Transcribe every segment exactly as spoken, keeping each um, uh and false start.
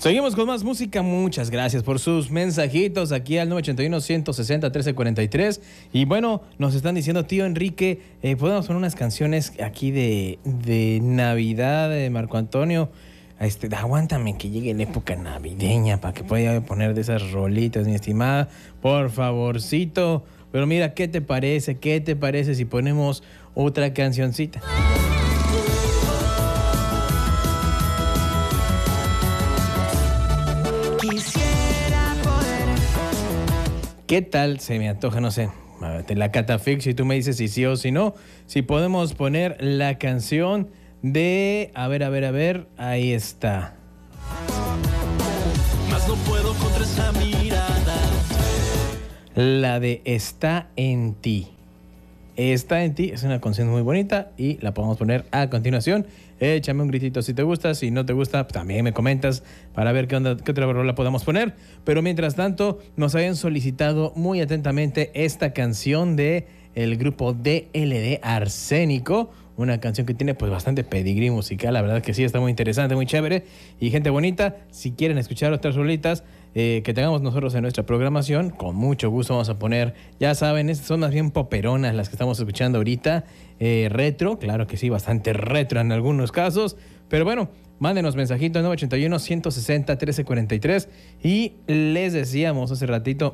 Seguimos con más música. Muchas gracias por sus mensajitos aquí al nueve ocho uno, uno seis cero, uno tres cuatro tres. Y bueno, nos están diciendo, tío Enrique, eh, podemos poner unas canciones aquí de, de Navidad de Marco Antonio. Este, aguántame que llegue la época navideña para que pueda poner de esas rolitas, mi estimada. Por favorcito. Pero mira, ¿qué te parece? ¿Qué te parece si ponemos otra cancioncita? ¿Qué tal? Se me antoja, no sé, te la catafix y tú me dices si sí o si no. Si podemos poner la canción de... A ver, a ver, a ver, ahí está. Más no puedo contra esa mirada. La de Está en ti. Está en ti es una canción muy bonita y la podemos poner a continuación. Échame un gritito si te gusta, si no te gusta, también me comentas para ver qué onda, qué otra rola podemos poner. Pero mientras tanto, nos habían solicitado muy atentamente esta canción de el grupo D L D Arsénico, una canción que tiene pues bastante pedigrí musical, la verdad que sí, está muy interesante, muy chévere y gente bonita. Si quieren escuchar otras rolitas eh, que tengamos nosotros en nuestra programación, con mucho gusto vamos a poner, ya saben, estas son más bien poperonas las que estamos escuchando ahorita, eh, retro, claro que sí, bastante retro en algunos casos, pero bueno, mándenos mensajitos nueve ocho uno, uno seis cero, uno tres cuatro tres y les decíamos hace ratito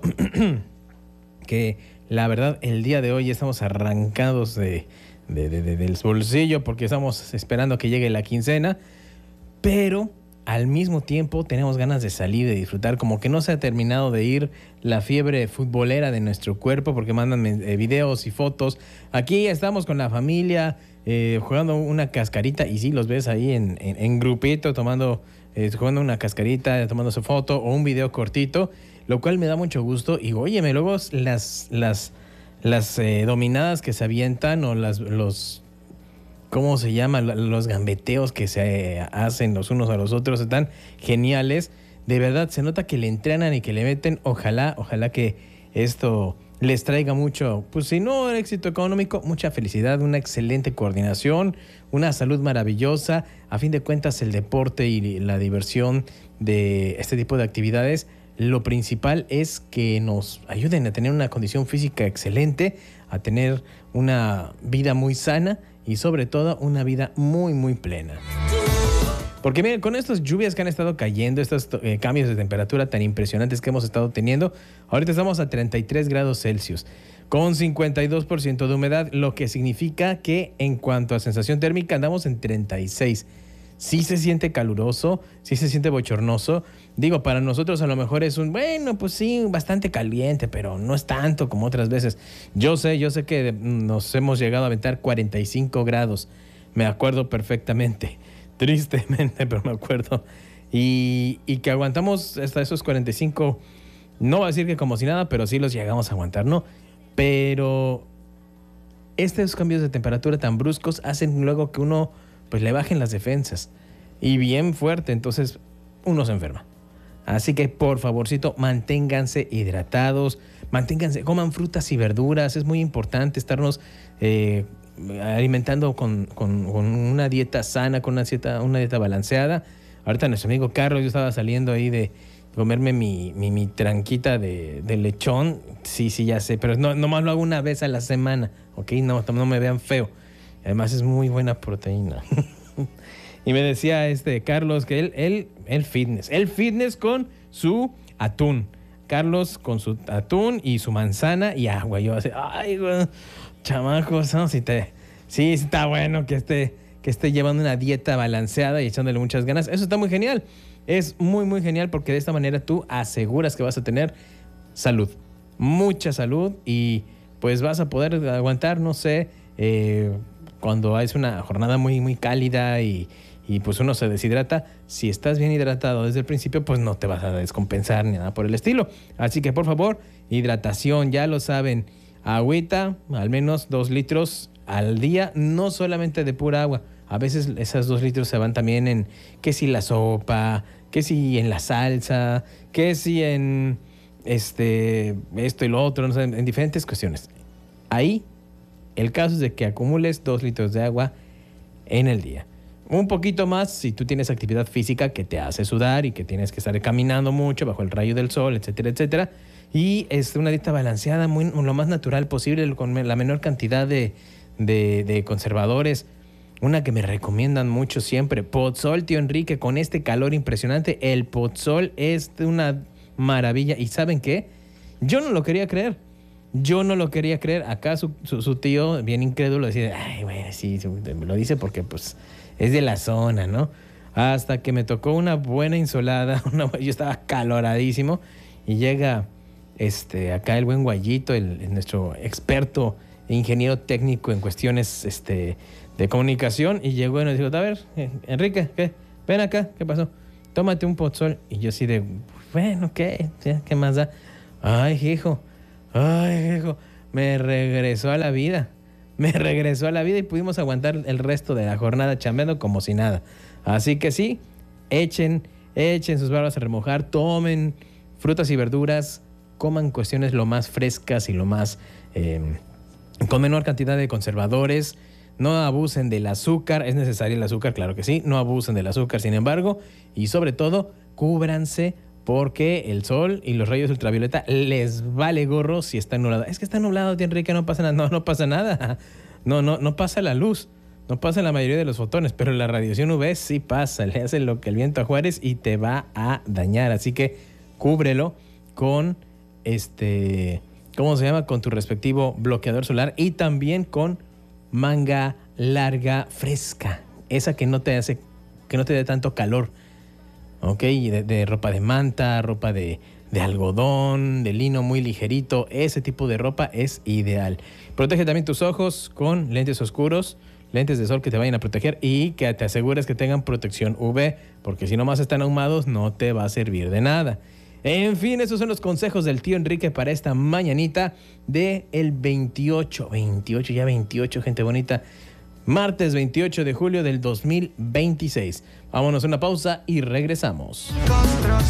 que la verdad el día de hoy estamos arrancados de... De, de, de, del bolsillo porque estamos esperando que llegue la quincena, pero al mismo tiempo tenemos ganas de salir, de disfrutar, como que no se ha terminado de ir la fiebre futbolera de nuestro cuerpo porque mandan eh, videos y fotos. Aquí estamos con la familia eh, jugando una cascarita y sí, los ves ahí en, en, en grupito tomando, eh, jugando una cascarita, tomando su foto o un video cortito, lo cual me da mucho gusto y óyeme, luego las... las Las eh, dominadas que se avientan o las, los, ¿cómo se llama? Los gambeteos que se eh, hacen los unos a los otros están geniales. De verdad, se nota que le entrenan y que le meten. Ojalá, ojalá que esto les traiga mucho, pues si no éxito económico, mucha felicidad, una excelente coordinación, una salud maravillosa. A fin de cuentas, el deporte y la diversión de este tipo de actividades, lo principal es que nos ayuden a tener una condición física excelente, a tener una vida muy sana y sobre todo una vida muy muy plena. Porque miren, con estas lluvias que han estado cayendo, estos eh, cambios de temperatura tan impresionantes que hemos estado teniendo, ahorita estamos a treinta y tres grados Celsius, con cincuenta y dos por ciento de humedad, lo que significa que en cuanto a sensación térmica andamos en treinta y seis. Sí se siente caluroso, sí se siente bochornoso. Digo, para nosotros a lo mejor es un, bueno, pues sí, bastante caliente, pero no es tanto como otras veces. Yo sé, yo sé que nos hemos llegado a aventar cuarenta y cinco grados. Me acuerdo perfectamente, tristemente, pero me acuerdo. Y, y que aguantamos hasta esos cuarenta y cinco, no voy a decir que como si nada, pero sí los llegamos a aguantar, ¿no? Pero estos cambios de temperatura tan bruscos hacen luego que uno... pues le bajen las defensas y bien fuerte, entonces uno se enferma. Así que por favorcito, manténganse hidratados, manténganse, coman frutas y verduras, es muy importante estarnos eh, alimentando con, con, con una dieta sana, con una dieta, una dieta balanceada. Ahorita nuestro amigo Carlos, yo estaba saliendo ahí de comerme mi, mi, mi tranquita de, de lechón, sí, sí, ya sé, pero no, nomás lo hago una vez a la semana, ¿ok? No, no me vean feo. Además es muy buena proteína. Y me decía este Carlos que él, él, él fitness, él fitness con su atún. Carlos con su atún y su manzana y agua. Yo así, ay, güey, chamacos, ¿no? Si te, sí, está bueno que esté, que esté llevando una dieta balanceada y echándole muchas ganas. Eso está muy genial. Es muy, muy genial porque de esta manera tú aseguras que vas a tener salud, mucha salud y pues vas a poder aguantar, no sé, eh, cuando es una jornada muy, muy cálida y, y pues uno se deshidrata, si estás bien hidratado desde el principio, pues no te vas a descompensar ni nada por el estilo. Así que por favor, hidratación, ya lo saben, agüita, al menos dos litros al día, no solamente de pura agua. A veces esos dos litros se van también en, que si la sopa, que si en la salsa, que si en este, esto y lo otro, no sé, en diferentes cuestiones. Ahí, el caso es de que acumules dos litros de agua en el día. Un poquito más si tú tienes actividad física que te hace sudar y que tienes que estar caminando mucho bajo el rayo del sol, etcétera, etcétera. Y es una dieta balanceada, muy, lo más natural posible, con la menor cantidad de, de, de conservadores. Una que me recomiendan mucho siempre, Pozol, tío Enrique, con este calor impresionante, el Pozol es una maravilla. ¿Y saben qué? Yo no lo quería creer. Yo no lo quería creer. Acá su, su, su tío, bien incrédulo, decía, ay, bueno, sí, me lo dice porque pues es de la zona, ¿no? Hasta que me tocó una buena insolada, una, yo estaba caloradísimo y llega este, acá el buen Guayito, el, el nuestro experto ingeniero técnico en cuestiones este, de comunicación, y llegó y nos dijo, a ver, Enrique, ¿qué? Ven acá, ¿qué pasó? Tómate un Pozol. Y yo así de, bueno, ¿qué? ¿Qué más da? Ay, hijo, ay, hijo, me regresó a la vida. Me regresó a la vida y pudimos aguantar el resto de la jornada chambeando como si nada. Así que sí, echen, echen sus barbas a remojar, tomen frutas y verduras, coman cuestiones lo más frescas y lo más, eh, con menor cantidad de conservadores. No abusen del azúcar, es necesario el azúcar, claro que sí, no abusen del azúcar, sin embargo, y sobre todo, cúbranse porque el sol y los rayos ultravioleta les vale gorro si está nublado. Es que está nublado, tío Enrique, no pasa nada. No, no pasa nada. No, no, no pasa la luz, no pasa la mayoría de los fotones, pero la radiación U V sí pasa, le hace lo que el viento a Juárez y te va a dañar. Así que cúbrelo con este, ¿cómo se llama? Con tu respectivo bloqueador solar y también con manga larga fresca, esa que no te hace, que no te dé tanto calor, ok, de, de ropa de manta, ropa de, de algodón, de lino muy ligerito, ese tipo de ropa es ideal. Protege también tus ojos con lentes oscuros, lentes de sol que te vayan a proteger y que te asegures que tengan protección U V, porque si nomás están ahumados no te va a servir de nada. En fin, esos son los consejos del tío Enrique para esta mañanita de el veintiocho, veintiocho, ya veintiocho, gente bonita. Martes veintiocho de julio del dos mil veintiséis. Vámonos a una pausa y regresamos.